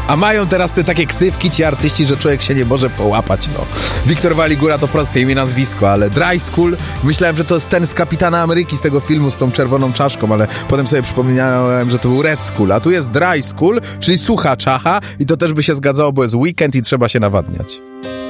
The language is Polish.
A mają teraz te takie ksywki ci artyści, że człowiek się nie może połapać, no. Wiktor Waligura to proste imię, nazwisko, ale Dry School, myślałem, że to jest ten z Kapitana Ameryki, z tego filmu z tą czerwoną czaszką, ale potem sobie przypomniałem, że to był Red School, a tu jest Dry School, czyli sucha czacha i to też by się zgadzało, bo jest weekend i trzeba się nawadniać.